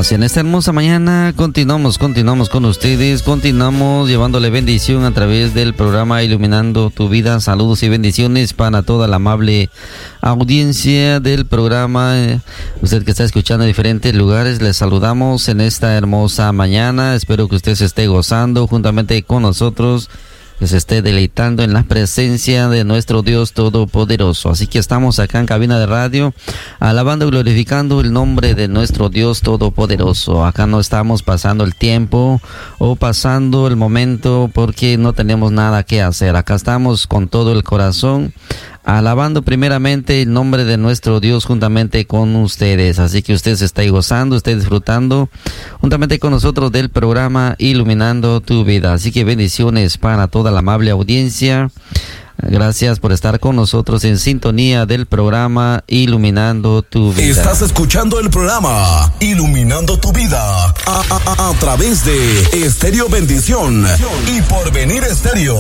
Así en esta hermosa mañana continuamos con ustedes, continuamos llevándole bendición a través del programa Iluminando tu Vida. Saludos y bendiciones para toda la amable audiencia del programa. Usted que está escuchando en diferentes lugares, les saludamos en esta hermosa mañana. Espero que usted se esté gozando juntamente con nosotros, que se esté deleitando en la presencia de nuestro Dios Todopoderoso. Así que estamos acá en cabina de radio, alabando y glorificando el nombre de nuestro Dios Todopoderoso. Acá no estamos pasando el tiempo o pasando el momento porque no tenemos nada que hacer. Acá estamos con todo el corazón, alabando primeramente el nombre de nuestro Dios juntamente con ustedes. Así que usted se está gozando, usted disfrutando juntamente con nosotros del programa Iluminando tu Vida. Así que bendiciones para toda la amable audiencia. Gracias por estar con nosotros en sintonía del programa Iluminando tu Vida. Estás escuchando el programa Iluminando tu Vida a través de Estéreo Bendición y Porvenir Estéreo.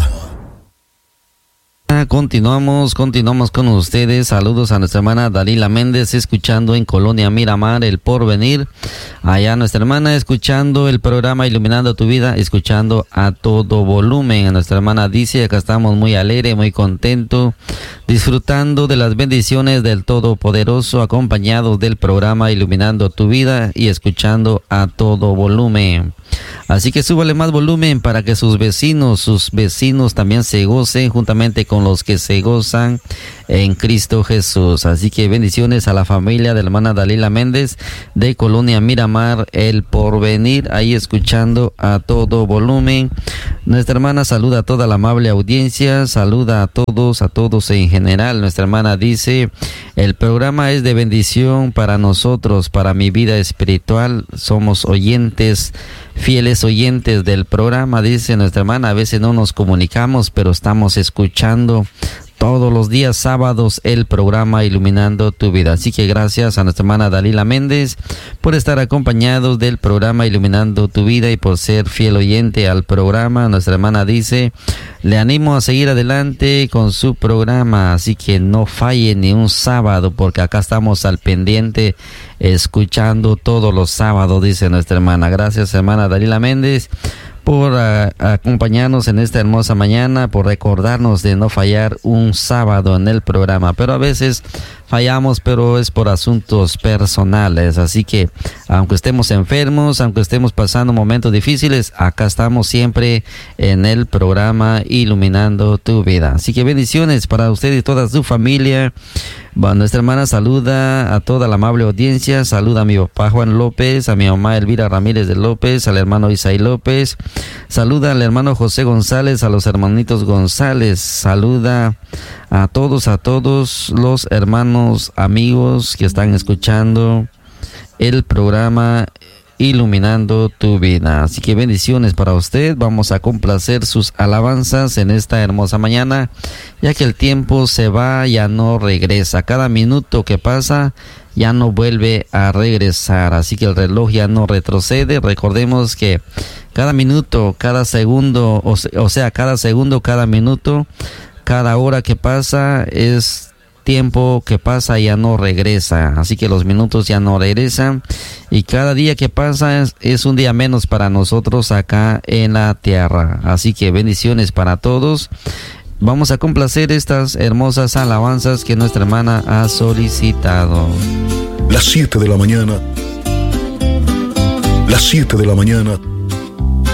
Continuamos con ustedes. Saludos a nuestra hermana Dalila Méndez, escuchando en Colonia Miramar, El Porvenir. Allá nuestra hermana escuchando el programa Iluminando tu Vida, escuchando a todo volumen. A nuestra hermana dice, acá estamos muy alegre, muy contento, disfrutando de las bendiciones del Todopoderoso, acompañados del programa Iluminando tu Vida y escuchando a todo volumen. Así que súbale más volumen para que sus vecinos también se gocen juntamente con los que se gozan en Cristo Jesús. Así que bendiciones a la familia de la hermana Dalila Méndez de Colonia Miramar, El Porvenir, ahí escuchando a todo volumen. Nuestra hermana saluda a toda la amable audiencia, saluda a todos en general. Nuestra hermana dice, el programa es de bendición para nosotros, para mi vida espiritual. Somos oyentes, fieles oyentes del programa, dice nuestra hermana. A veces no nos comunicamos, pero estamos escuchando todos los días sábados el programa Iluminando tu Vida. Así que gracias a nuestra hermana Dalila Méndez por estar acompañados del programa Iluminando tu Vida y por ser fiel oyente al programa. Nuestra hermana dice, le animo a seguir adelante con su programa, así que no falle ni un sábado, porque acá estamos al pendiente escuchando todos los sábados, dice nuestra hermana. Gracias, hermana Dalila Méndez, por acompañarnos en esta hermosa mañana, por recordarnos de no fallar un sábado en el programa. Pero a veces fallamos, pero es por asuntos personales. Así que aunque estemos enfermos, aunque estemos pasando momentos difíciles, acá estamos siempre en el programa Iluminando tu Vida. Así que bendiciones para usted y toda su familia. Bueno, nuestra hermana saluda a toda la amable audiencia, saluda a mi papá Juan López, a mi mamá Elvira Ramírez de López, al hermano Isaí López, saluda al hermano José González, a los hermanitos González, saluda a todos los hermanos, amigos que están escuchando el programa Iluminando tu Vida. Así que bendiciones para usted. Vamos a complacer sus alabanzas en esta hermosa mañana, ya que el tiempo se va, ya no regresa. Cada minuto que pasa ya no vuelve a regresar, así que el reloj ya no retrocede. Recordemos que cada minuto, cada segundo, cada segundo, cada minuto, cada hora que pasa es tiempo que pasa, ya no regresa. Así que los minutos ya no regresan y cada día que pasa es un día menos para nosotros acá en la tierra. Así que bendiciones para todos. Vamos a complacer estas hermosas alabanzas que nuestra hermana ha solicitado. Las 7 de la mañana. Las 7 de la mañana.